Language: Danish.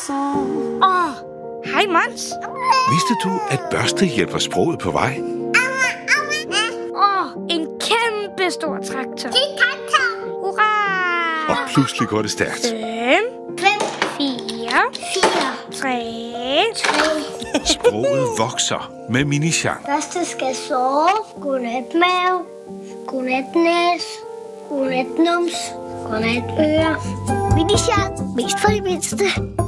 Hej Mons. Vidste du, at børste hjælper sproget på vej? En kæmpe stor traktor. Det er traktor. Hurra! Og pludselig går det stærkt. 5, 4, 3. Sproget vokser med Mini-Jean. Børste skal sove. Godnat mave. Godnat næs. Godnat nums. Godnat øre. Mini-Jean. Mest for de mindste.